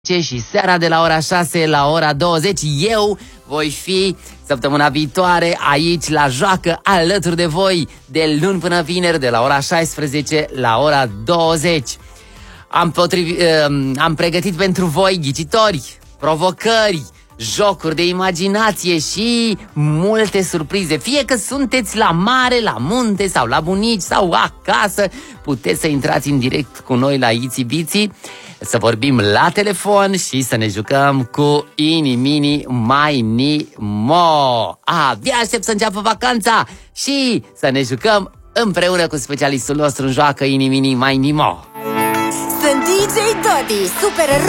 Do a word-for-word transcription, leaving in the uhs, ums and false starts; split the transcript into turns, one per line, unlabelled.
și seara de la ora șase la ora douăzeci. Eu voi fi săptămâna viitoare aici la joacă alături de voi de luni până vineri de la ora șaisprezece la ora douăzeci. Am, potrivi, uh, am pregătit pentru voi ghicitori, provocări, jocuri de imaginație și multe surprize. Fie că sunteți la mare, la munte sau la bunici sau acasă, puteți să intrați în direct cu noi la Itsy Bitsy, să vorbim la telefon și să ne jucăm cu Ini Mini Mai Ni Mo. Abia aștept să înceapă vacanța și să ne jucăm împreună cu specialistul nostru în joacă Ini Mini Mai Ni Mo.
Sunt D J Toti, super